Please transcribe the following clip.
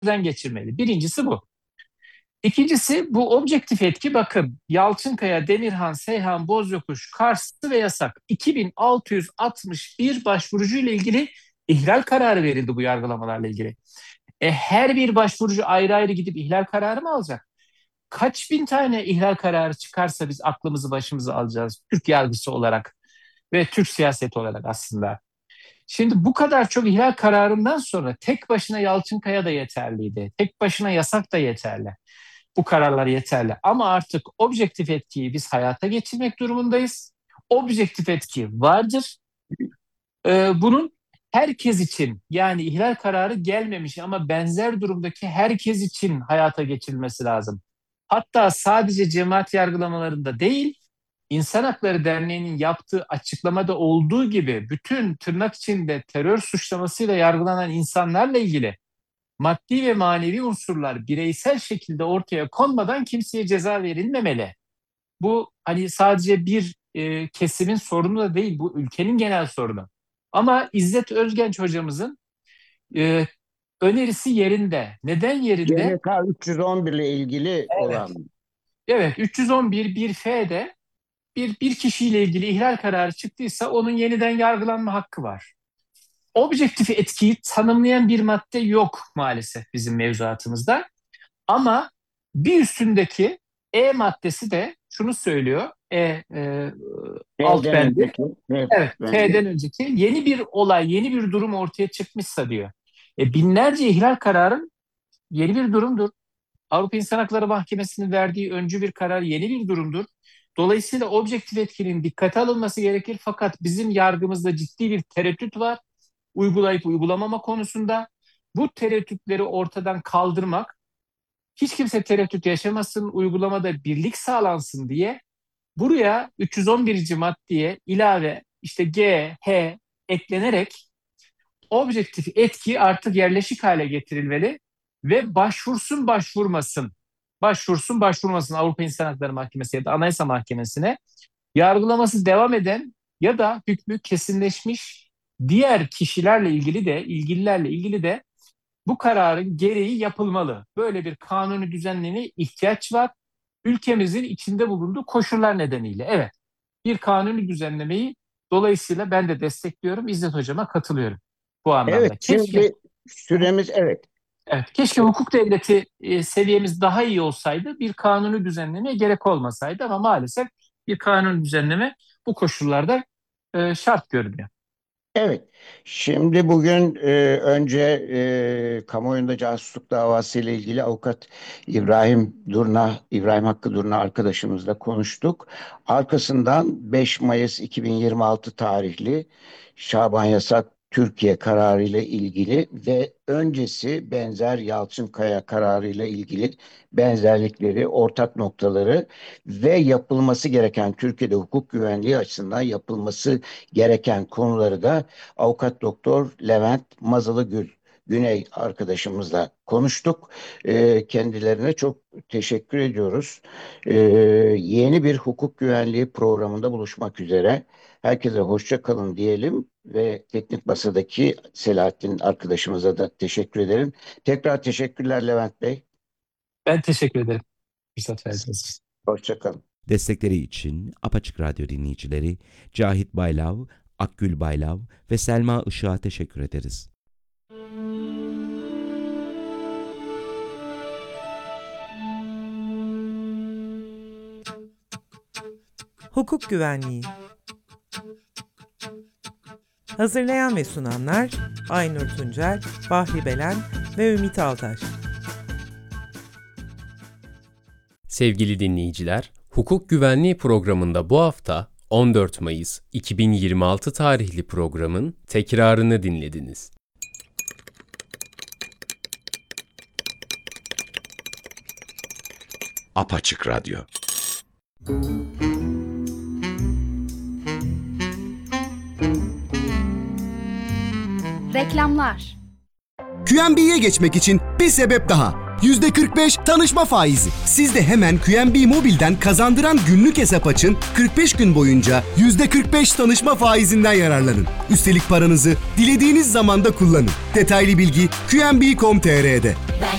gözden geçirmeli. Birincisi bu. İkincisi bu objektif etki bakın Yalçınkaya, Demirhan, Seyhan, Bozyokuş, Kars'ı ve Yasak 2661 başvurucu ile ilgili ihlal kararı verildi bu yargılamalarla ilgili. Her bir başvurucu ayrı ayrı gidip ihlal kararı mı alacak? Kaç bin tane ihlal kararı çıkarsa biz aklımızı başımıza alacağız Türk yargısı olarak ve Türk siyaseti olarak aslında. Şimdi bu kadar çok ihlal kararından sonra tek başına Yalçınkaya da yeterliydi. Tek başına Yasak da yeterli. Bu kararlar yeterli. Ama artık objektif etkiyi biz hayata geçirmek durumundayız. Objektif etki vardır. Bunun herkes için yani ihlal kararı gelmemiş ama benzer durumdaki herkes için hayata geçirilmesi lazım. Hatta sadece cemaat yargılamalarında değil, İnsan Hakları Derneği'nin yaptığı açıklamada olduğu gibi bütün tırnak içinde terör suçlamasıyla yargılanan insanlarla ilgili maddi ve manevi unsurlar bireysel şekilde ortaya konmadan kimseye ceza verilmemeli. Bu hani sadece bir kesimin sorunu da değil, bu ülkenin genel sorunu. Ama İzzet Özgenç hocamızın e, önerisi yerinde. Neden yerinde? CHK 311 ile ilgili Evet. olan. Evet, 311 bir F'de bir kişiyle ilgili ihlal kararı çıktıysa onun yeniden yargılanma hakkı var. Objektif etkiyi tanımlayan bir madde yok maalesef bizim mevzuatımızda. Ama bir üstündeki E maddesi de şunu söylüyor. Alt F'den bendi. önceki. F Evet, bendi. F'den önceki yeni bir olay, yeni bir durum ortaya çıkmışsa diyor. Binlerce ihlal kararın yeni bir durumdur. Avrupa İnsan Hakları Mahkemesi'nin verdiği öncü bir karar yeni bir durumdur. Dolayısıyla objektif etkinin dikkate alınması gerekir. Fakat bizim yargımızda ciddi bir tereddüt var. Uygulayıp uygulamama konusunda. Bu tereddütleri ortadan kaldırmak, hiç kimse tereddüt yaşamasın, uygulamada birlik sağlansın diye buraya 311. maddeye ilave işte G, H eklenerek objektif etki artık yerleşik hale getirilmeli ve başvursun başvurmasın. Başvursun başvurmasın Avrupa İnsan Hakları Mahkemesi ya da Anayasa Mahkemesi'ne yargılaması devam eden ya da hükmü kesinleşmiş diğer kişilerle ilgili de ilgililerle ilgili de bu kararın gereği yapılmalı. Böyle bir kanuni düzenlemeye ihtiyaç var. Ülkemizin içinde bulunduğu koşullar nedeniyle. Evet, bir kanuni düzenlemeyi dolayısıyla ben de destekliyorum. İzzet Hocam'a katılıyorum bu Evet, anlamda. Keşke, şimdi süremiz, evet. evet, keşke hukuk devleti seviyemiz daha iyi olsaydı, bir kanuni düzenlemeye gerek olmasaydı ama maalesef bir kanuni düzenleme bu koşullarda şart görünüyor. Evet. Şimdi bugün önce kamuoyunda casusluk davası ile ilgili avukat İbrahim Hakkı Durna arkadaşımızla konuştuk. Arkasından 5 Mayıs 2026 tarihli Şaban Yasak Türkiye kararı ile ilgili ve öncesi benzer Yalçınkaya kararı ile ilgili benzerlikleri, ortak noktaları ve yapılması gereken Türkiye'de hukuk güvenliği açısından yapılması gereken konuları da Avukat Doktor Levent Mazalıgül Güney arkadaşımızla konuştuk. Kendilerine çok teşekkür ediyoruz. Ee, Yeni bir hukuk güvenliği programında buluşmak üzere. Herkese hoşça kalın diyelim ve teknik masadaki Selahattin arkadaşımıza da teşekkür ederim. Tekrar teşekkürler Levent Bey. Ben teşekkür ederim fırsat verdiğiniz için. Hoşça kalın. Destekleri için Apaçık Radyo dinleyicileri Cahit Baylav, Akgül Baylav ve Selma Işık'a teşekkür ederiz. Hukuk Güvenliği. Hazırlayan ve sunanlar Aynur Tuncel, Bahri Belen ve Ümit Altaş. Sevgili dinleyiciler, Hukuk Güvenliği programında bu hafta 14 Mayıs 2026 tarihli programın tekrarını dinlediniz. Apaçık Radyo. Reklamlar. QNB'ye geçmek için bir sebep daha. %45 tanışma faizi. Siz de hemen QNB Mobil'den kazandıran günlük hesap açın, 45 gün boyunca %45 tanışma faizinden yararlanın. Üstelik paranızı dilediğiniz zamanda kullanın. Detaylı bilgi QNB.com.tr'de.